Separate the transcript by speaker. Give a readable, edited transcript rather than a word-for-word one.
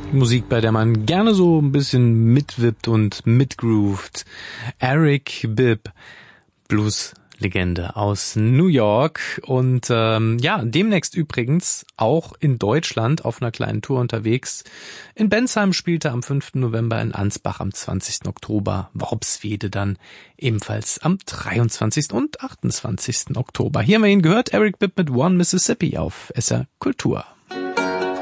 Speaker 1: Musik, bei der man gerne so ein bisschen mitwippt und mitgroovt. Eric Bibb, Blues-Legende aus New York und demnächst übrigens auch in Deutschland auf einer kleinen Tour unterwegs. In Bensheim spielte am 5. November, in Ansbach am 20. Oktober, Worpswede dann ebenfalls am 23. und 28. Oktober. Hier haben wir ihn gehört, Eric Bibb mit One Mississippi auf SR Kultur.